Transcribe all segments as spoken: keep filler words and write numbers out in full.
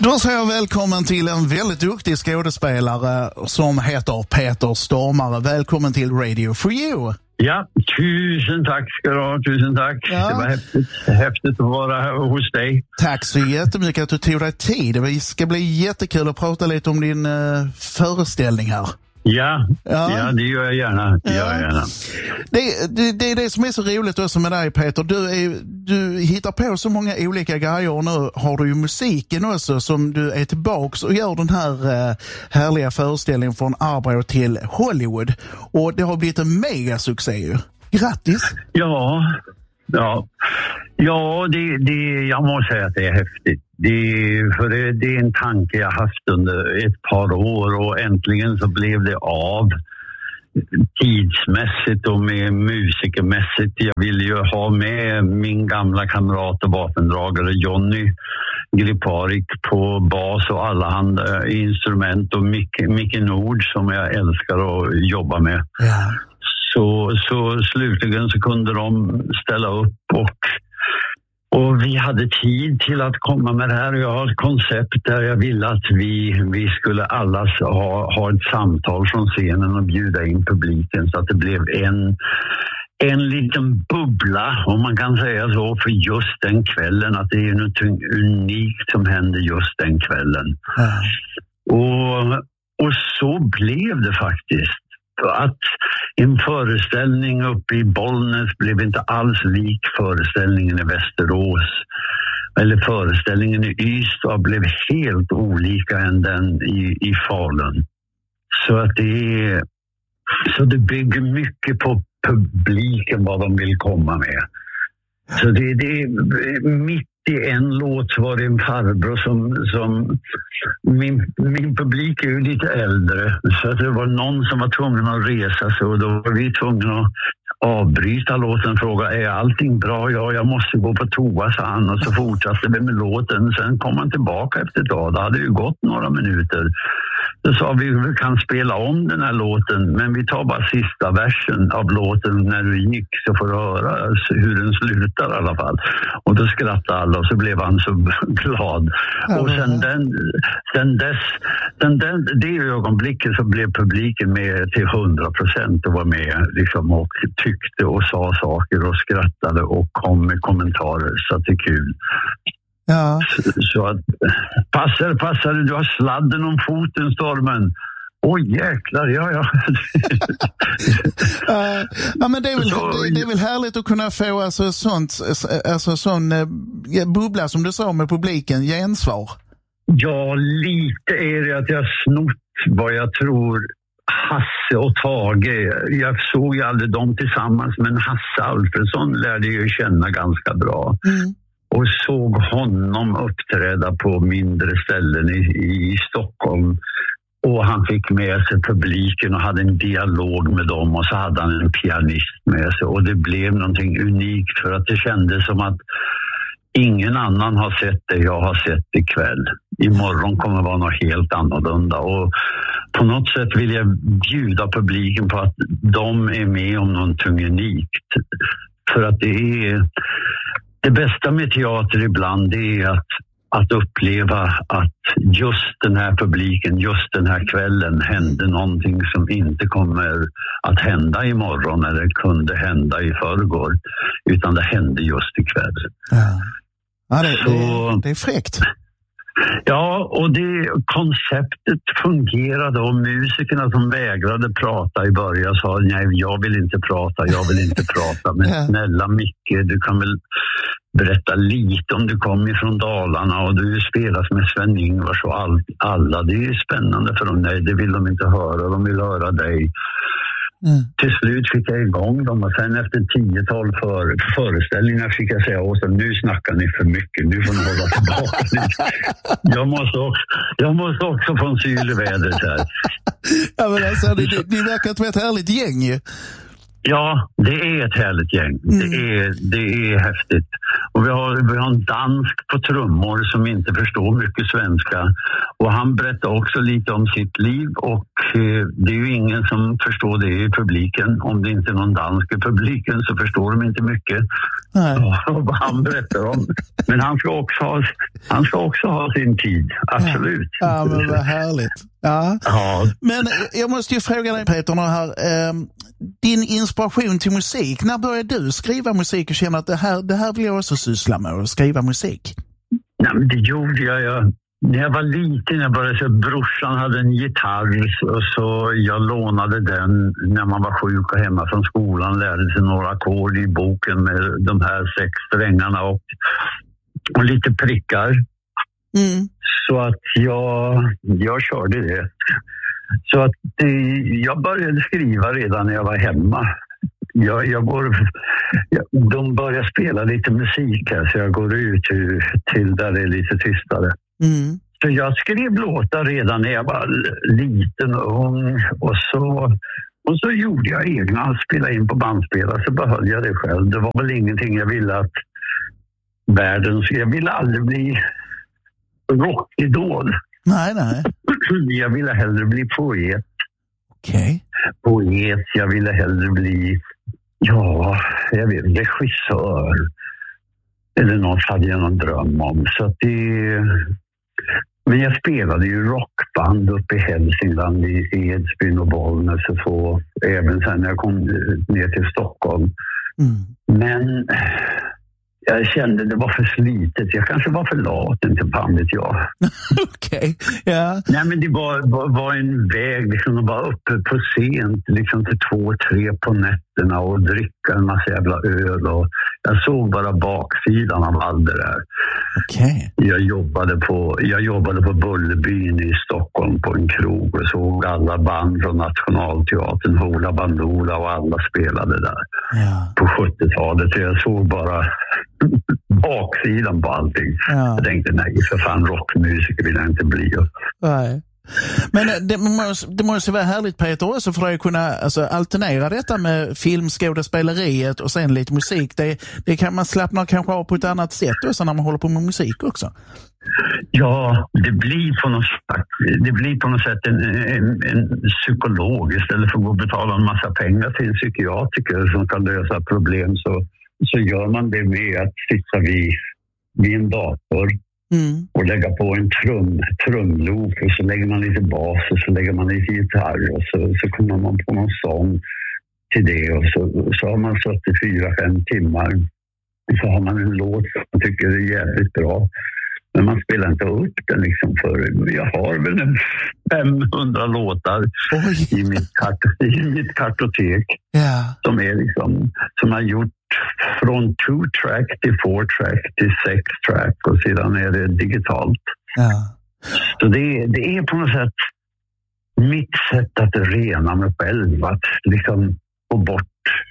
Då säger jag välkommen till en väldigt duktig skådespelare som heter Peter Stormare. Välkommen till Radio for You. Ja, tusen tack ska du ha, tusen tack. Ja. Det var häftigt, häftigt att vara hos dig. Tack så jättemycket att du tog dig tid. Det ska bli jättekul att prata lite om din uh, föreställning här. Ja, ja, ja, det gör jag gärna. Det, ja. gör jag gärna. Det, det, det är det som är så roligt också med dig, Peter. Du, är, du hittar på så många olika grejer, och nu har du ju musiken också som du är tillbaks och gör den här uh, härliga föreställningen från Arbro till Hollywood. Och det har blivit en megasuccé ju. Grattis! Ja, ja. Ja, det, det, jag måste säga att det är häftigt. Det, för det, det är en tanke jag haft under ett par år, och äntligen så blev det av tidsmässigt och med musikermässigt. Jag ville ju ha med min gamla kamrat och vapendragare Johnny Griparik på bas och alla andra instrument, och Micke, Micke Nord som jag älskar att jobba med. Ja. Så, så slutligen så kunde de ställa upp, och Och vi hade tid till att komma med det här. Jag har ett koncept där jag ville att vi, vi skulle alla ha, ha ett samtal från scenen och bjuda in publiken, så att det blev en, en liten bubbla, om man kan säga så, för just den kvällen. Att det är något unikt som händer just den kvällen. Mm. Och, och så blev det faktiskt. Att en föreställning uppe i Bollnäs blev inte alls lik föreställningen i Västerås. Eller föreställningen i Ystad blev helt olika än den i, i Falun. Så att det är, så det bygger mycket på publiken, vad de vill komma med. Så det, det är mitt i en låt så var det en farbror som, som min, min publik är ju lite äldre, så att det var någon som var tvungen att resa sig, och då var vi tvungna att avbryta låten och fråga: är allting bra? Ja, jag måste gå på toa, sa han, och så fortsatte vi med låten. Sen kom han tillbaka efter ett tag, det hade ju gått några minuter. Då sa vi: vi kan spela om den här låten, men vi tar bara sista versen av låten när du gick, så får du höra hur den slutar i alla fall. Och då skrattade alla, och så blev han så glad. Mm. Och sen, den, sen dess, sen den, det ögonblicket så blev publiken med till hundra procent och var med liksom, och tyckte och sa saker och skrattade och kom med kommentarer, så att det är kul. Ja. Så, så att, passar, passar, du har sladden om foten, Stormen. Oj, oh, jäklar, ja, ja. uh, ja, men det är, väl, det, det är väl härligt att kunna få alltså, sånt, alltså, sån uh, bubbla, som du sa, med publiken, gensvar. Ja, lite är det att jag snott vad jag tror Hasse och Tage. Jag såg ju aldrig dem tillsammans, men Hasse Alfredsson lärde ju känna ganska bra. Mm. Och såg honom uppträda på mindre ställen i, i Stockholm. Och han fick med sig publiken och hade en dialog med dem, och så hade han en pianist med sig. Och det blev någonting unikt, för att det kändes som att ingen annan har sett det jag har sett ikväll. Imorgon kommer vara något helt annorlunda. Och på något sätt vill jag bjuda publiken på att de är med om någonting unikt. För att det är... Det bästa med teater ibland är att, att uppleva att just den här publiken, just den här kvällen hände någonting som inte kommer att hända imorgon eller kunde hända i förrgår, utan det hände just ikväll. Ja, ja det, Så, det, det är fräckt. Ja, och det konceptet fungerade, och musikerna som vägrade prata i början sa: nej, jag vill inte prata, jag vill inte prata. Men ja. Snälla Micke, du kan väl berätta lite om du kommer från Dalarna och du spelas med Sven-Ingvars och all, alla. Det är spännande för dem. Nej, det vill de inte höra, de vill höra dig. Mm. Till slut fick jag igång dem, och sen efter tio tolv för, föreställningar fick jag säga åt dem: nu snackar ni för mycket, nu får ni hålla tillbaka lite. jag, måste också, jag måste också få en syl i vädret här. Ja, men alltså, det, det verkar vara ett härligt gäng ju. Ja, det är ett härligt gäng. Mm. Det, är, det är häftigt. Och vi har, vi har en dansk på trummor som inte förstår mycket svenska. Och han berättar också lite om sitt liv. Och eh, det är ju ingen som förstår det i publiken. Om det inte är någon dansk i publiken så förstår de inte mycket. Nej. Vad han berättar om. Men han ska också ha, han ska också ha sin tid. Absolut. Ja, ja men vad härligt. Ja. Ja. Men jag måste ju fråga dig, Peter, här, eh, din inspiration till musik. När började du skriva musik och känna att det här, det här vill jag också syssla med, att skriva musik? Nej, men det gjorde jag. jag när jag var liten, jag började så brorsan hade en gitarr och så jag lånade den när man var sjuk och hemma från skolan, lärde sig några ackord i boken med de här sex strängarna och, och lite prickar. Mm. Så att jag, jag körde det. Så att det, jag började skriva redan när jag var hemma. Jag, jag går, jag, de börjar spela lite musik här så jag går ut till, till där det är lite tystare. Mm. Så jag skrev låtar redan när jag var liten och ung och så, och så gjorde jag egna, spelade in på bandspelare så behöll jag det själv. Det var väl ingenting jag ville att världen, jag ville aldrig bli rockidol. Nej, nej. Jag ville hellre bli poet. Okej. Okay. Poet, jag ville hellre bli, ja, jag vet, regissör. Eller något hade jag någon dröm om. Så att det... Men jag spelade ju rockband uppe i Hälsingland, i Edsbyn och Bollnäs och så. Även sen när jag kom ner till Stockholm. Mm. Men... Jag kände det var för slitet. Jag kanske var för lat, inte fan vet jag. Okej, okay. Ja. Nej, men det var, var, var en väg liksom att vara uppe på sent liksom till två, tre på nätterna och dricka en massa jävla öl. Och jag såg bara baksidan av allt det där. Okay. Jag jobbade på, jag jobbade på Bullerbyn i Stockholm på en krog och såg alla band från Nationalteatern, Hoola Bandoola och alla spelade där. Ja. På sjuttiotalet. Så jag såg bara baksidan på allting. Ja. Jag tänkte, nej, för fan, rockmusiker vill jag inte bli. Nej. Men det måste, det måste vara härligt, Peter, också för att kunna alltså, alternera detta med filmskådespeleriet och sen lite musik. Det, det kan man slappna kanske av på ett annat sätt också när man håller på med musik också. Ja, det blir på något sätt, det blir på något sätt en, en, en psykolog. Istället för att gå och betala en massa pengar till en psykiatriker som kan lösa problem så, så gör man det med att sitta vid, vid en dator. Mm. Och lägga på en trum, trumloop och så lägger man lite bas och så lägger man lite gitarr och så, så kommer man på någon sång till det och så, så har man suttit fyra, fem timmar och så har man en låt som man tycker är jävligt bra. Men man spelar inte upp den liksom för jag har väl en femhundra låtar i mitt, kart, i mitt kartotek yeah. som är liksom som har gjort från two track till four track till sex track och sedan är det digitalt. Yeah. Så det, det är på något sätt mitt sätt att rena mig själv, att liksom få bort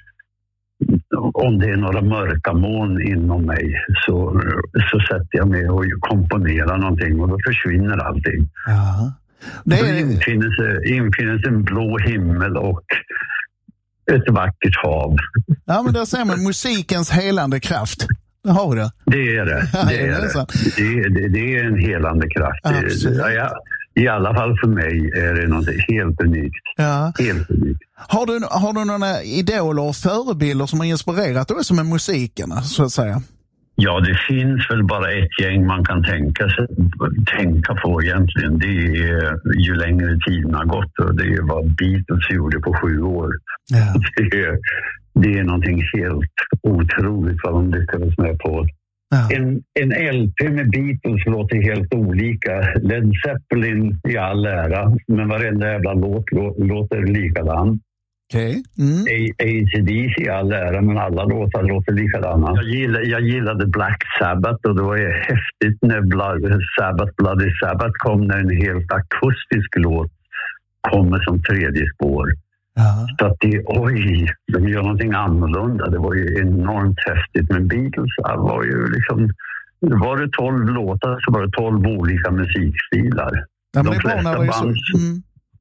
om det är några mörka moln inom mig så, så sätter jag mig och komponerar någonting och då försvinner allting. Ja. Det är... Då infinner sig, infinner sig en blå himmel och ett vackert hav. Ja, men där ser man musikens helande kraft. Det har det. Det är det. Det är, det. Det, det, det är en helande kraft. Absolut. Det, ja, i alla fall för mig är det något helt unikt. Ja. Helt unikt. Har du, har du några idoler och förebilder som har inspirerat dig som är musiken, så att säga? Ja, det finns väl bara ett gäng man kan tänka, sig, tänka på egentligen. Det är ju längre tiden har gått och det är vad Beatles gjorde på sju år. Ja. Det, är, det är någonting helt otroligt vad de lyckades med på. Ja. En, en L P med Beatles låter helt olika. Led Zeppelin i all ära, men varenda jävla låt låter likadan. Okay. Mm. A C D C i all ära, men alla låtar låter likadana. Jag gillade, jag gillade Black Sabbath och det var ju häftigt när Blood, Sabbath, Bloody Sabbath kom, när en helt akustisk låt kommer som tredje spår. Ja. Så att det, oj, de gör någonting annorlunda. Det var ju enormt häftigt. Men Beatles var ju liksom, var det tolv låtar så var det tolv olika musikstilar. Ja, de flesta band... Mm.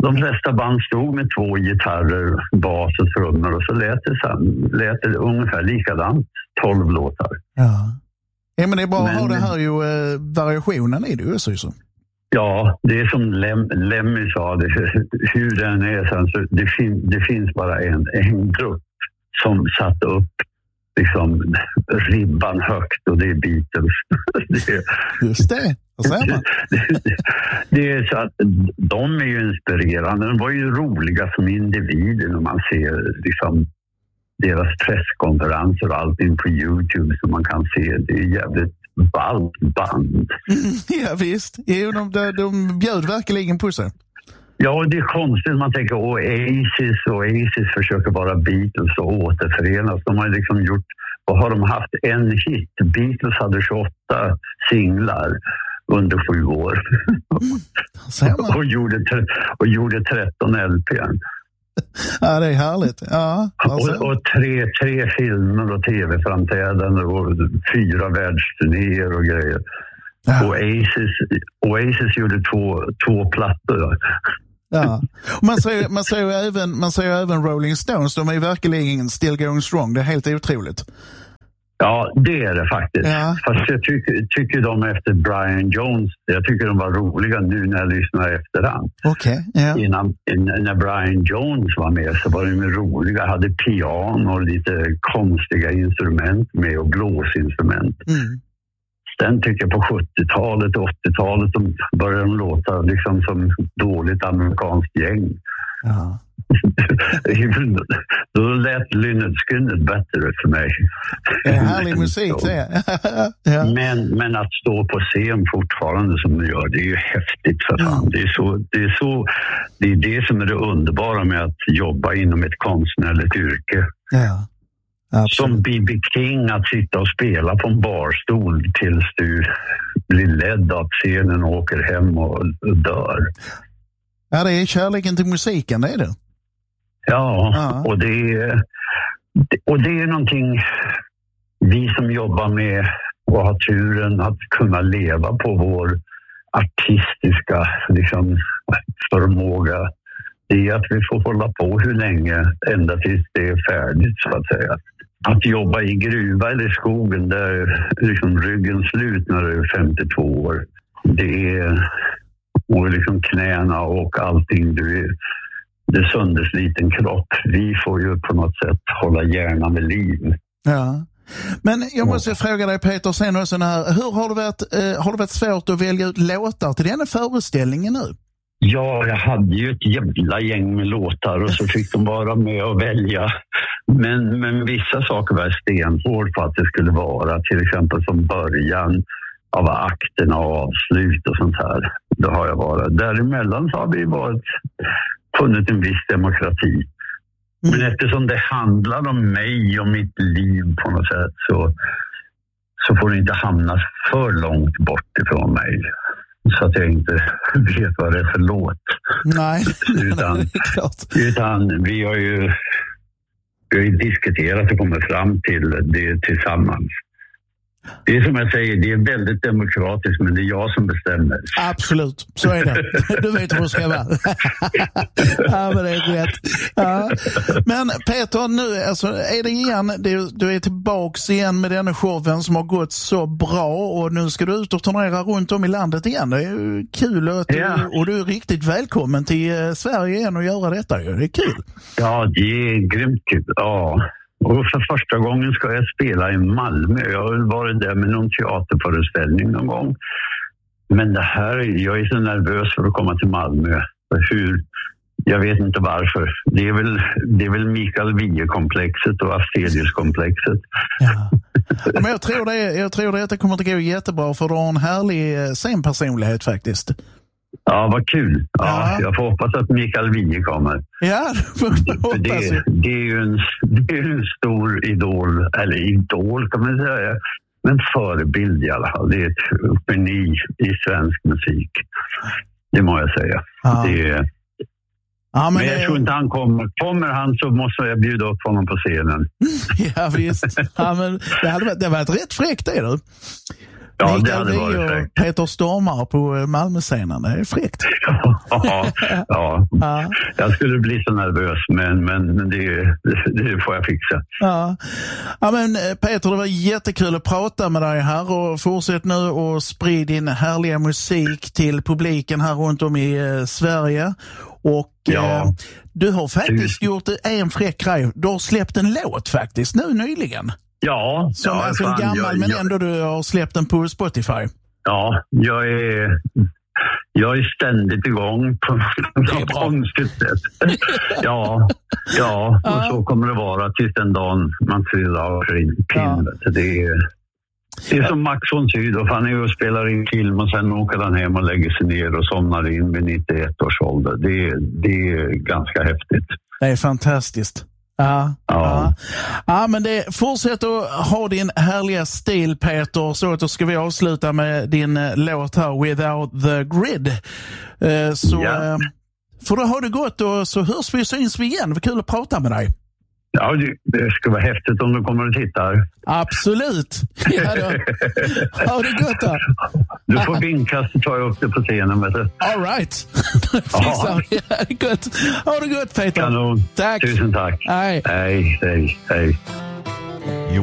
De flesta band stod med två gitarrer, bas och trummor och så lät det, lät det ungefär likadant, tolv låtar. Ja, ja men det är bara men, att ha det här ju, eh, variationen i det ju så. Ja, det är som Lem, Lemmy sa, det, hur den är, så alltså, det, fin, det finns bara en, en grupp som satte upp liksom ribban högt och det är Beatles. det, Just det, vad säger man? det, det, det är så att de är ju inspirerande. De var ju roliga som individer när man ser liksom deras presskonferenser och allting på YouTube som man kan se. Det är jävligt ballt band. Mm, ja visst, jo, de, de, de bjöd verkligen på sig. Ja, det är konstigt. Man tänker Oasis och Oasis försöker vara Beatles och återförenas. De har liksom gjort, vad har de haft? En hit. Beatles hade tjugoåtta singlar under sju år. Mm, och, gjorde, och gjorde tretton L P. Ja, det är härligt. Ja, alltså. och och tre, tre filmer och tv-framträdanden och fyra världsturnéer och grejer. Ja. Oasis, Oasis gjorde två, två plattor. Ja. Man ser, man ser ju även, man ser ju även Rolling Stones, de är ju verkligen still going strong. Det är helt otroligt. Ja, det är det faktiskt. Ja. Fast jag tycker, tycker de efter Brian Jones, jag tycker de var roliga nu när jag lyssnar efterhand. Okej. Okay. Ja. Innan, innan, när Brian Jones var med så var de roliga, hade piano och lite konstiga instrument med och blåsinstrument. Mm. Sen tycker jag på sjuttiotalet och åttiotalet de började de låta liksom som dåligt amerikanskt gäng. Ja. Då lät Lynyrd Skynyrd bättre för mig. Det är härlig musik det. Ja. men, men att stå på scen fortfarande som du gör, det är ju häftigt för fan. Mm. Det är så, det är så, det är det som är det underbara med att jobba inom ett konstnärligt yrke. Ja. Absolut. Som B B King, att sitta och spela på en barstol tills du blir ledd av scenen och åker hem och dör. Ja, det är kärleken till musiken, det är det. Ja, ja. Och, det är, och det är någonting vi som jobbar med och har turen att kunna leva på vår artistiska liksom, förmåga. Det är att vi får hålla på hur länge ända tills det är färdigt så att säga. Att jobba i gruva eller skogen där liksom ryggen slut när du är femtiotvå år. Det är och liksom knäna och allting. Du är, det är söndersliten kropp. Vi får ju på något sätt hålla hjärnan vid liv. Ja. Men jag måste ja. fråga dig Peter sen också här. Hur har det varit, eh, har det varit svårt att välja ut låtar till denna föreställningen nu? Ja, jag hade ju ett jävla gäng med låtar och så fick de vara med och välja. Men, men vissa saker var stenhård på att det skulle vara. Till exempel som början av akterna och avslut och sånt här. Det har jag varit. Däremellan så har vi varit, funnit en viss demokrati. Men mm. eftersom det handlar om mig och mitt liv på något sätt så, så får det inte hamna för långt bort ifrån mig. Så att jag inte vet vad det är för låt. Nej, utan, det är klart. Utan vi har ju, vi har ju diskuterat och kommit fram till det tillsammans. Det är som jag säger, det är väldigt demokratiskt, men det är jag som bestämmer. Absolut, så är det. Du vet hur det ska vara. Ja, men det är rätt. Ja. Men Peter, nu alltså, är det igen, du, du är tillbaks igen med den showen som har gått så bra och nu ska du ut och turnera runt om i landet igen. Det är ju kul att du, ja. och du är riktigt välkommen till Sverige igen och göra detta. Det är kul. Ja, det är grymt kul. Ja. Och för första gången ska jag spela i Malmö. Jag har varit där med någon teaterföreställning någon gång. Men det här, jag är så nervös för att komma till Malmö. Hur, jag vet inte varför. Det är väl, det är väl Mikael Wiehe-komplexet och Astelius-komplexet. Ja. Men jag tror, det, jag tror det att det kommer att gå jättebra för du har en härlig scenpersonlighet faktiskt. Ja, vad kul. Ja, ja. Jag får hoppas att Mikael Wiehe kommer. Ja, det, det, det är ju en, det är en stor idol, eller idol kan man säga, men förebild i alla fall. Det är ett geni i svensk musik. Det må jag säga. Ja. Det är, ja, men men jag det... tror inte han kommer. Kommer han så måste jag bjuda upp honom på scenen. Ja, visst. Ja, men det hade varit, det hade varit rätt fräckt det du. Ja, Mikael det hade varit Wiehe och fräckt. Peter Stormare på Malmö-scenen. Det är fräckt. ja, ja. Ja. Jag skulle bli så nervös, men, men det, det, det får jag fixa. Ja. Ja, men Peter, det var jättekul att prata med dig här, och fortsätt nu och sprid din härliga musik till publiken här runt om i eh, Sverige. Och Ja. eh, du har faktiskt gjort en fräck grej. Du har släppt en låt faktiskt nu nyligen. Ja, Som ja, alltså fan, gammal, jag, men jag, ändå du har släppt den på Spotify. Ja, jag är, jag är ständigt igång på något konstigt sätt. Ja, ja, och Ja. så kommer det vara tills den dagen man trillar av filmen. Ja. Det är, det är som Max von Sydow, han är ju och spelar in film och sen åker han hem och lägger sig ner och somnar in vid nittioett års ålder. Det, är- det är ganska häftigt. Det är fantastiskt. Ja, ja. Ja. ja, men det, fortsätt att ha din härliga stil, Peter. Så då ska vi avsluta med din eh, låt här, Without the Grid. Eh, så Ja. eh, får du ha det gott, och så hörs vi och syns vi igen. Det var kul att prata med dig. Ja, det, det ska vara häftigt om du kommer och tittar. Absolut. Ja, då. Ha det gott då. Du får vinka så tar jag upp det på scenen. Vet du. All right. Fixar vi. Ja, gott. Ha det gott, Peter. Kanon. Tack. Tusen tack. Hej. Hej, hej, hej. You